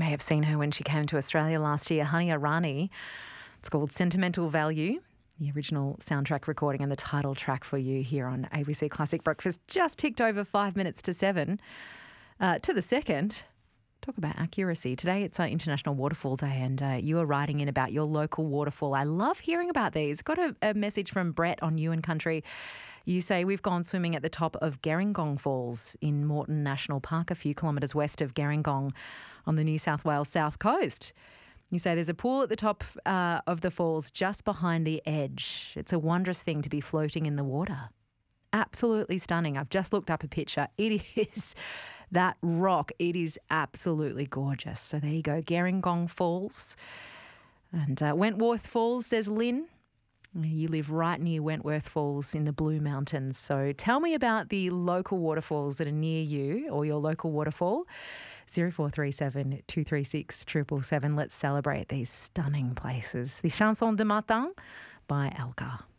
may have seen her when she came to Australia last year, Hania Rani. It's called Sentimental Value, the original soundtrack recording and the title track for you here on ABC Classic Breakfast. Just ticked over 5 minutes to 7. To the second, talk about accuracy. Today it's International Waterfall Day, and you are writing in about your local waterfall. I love hearing about these. Got a message from Brett on Ewan Country. You say, we've gone swimming at the top of Gerringong Falls in Moreton National Park, a few kilometres west of Gerringong on the New South Wales south coast. You say there's a pool at the top of the falls just behind the edge. It's a wondrous thing to be floating in the water. Absolutely stunning. I've just looked up a picture. It is that rock. It is absolutely gorgeous. So there you go, Gerringong Falls. And Wentworth Falls, says Lynn. You live right near Wentworth Falls in the Blue Mountains. So tell me about the local waterfalls that are near you or your local waterfall. 0437 236 777. Let's celebrate these stunning places. The Chanson de Matin by Elgar.